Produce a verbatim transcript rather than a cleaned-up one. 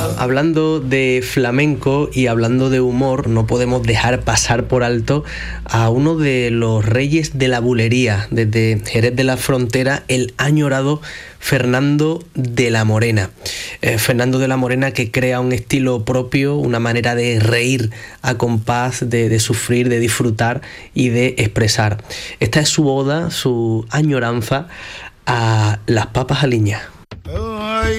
Hablando de flamenco y hablando de humor, no podemos dejar pasar por alto a uno de los reyes de la bulería desde Jerez de la Frontera, el añorado Fernando de la Morena. Eh, Fernando de la Morena, que crea un estilo propio, una manera de reír a compás, de, de sufrir, de disfrutar y de expresar. Esta es su oda, su añoranza a las papas aliñas.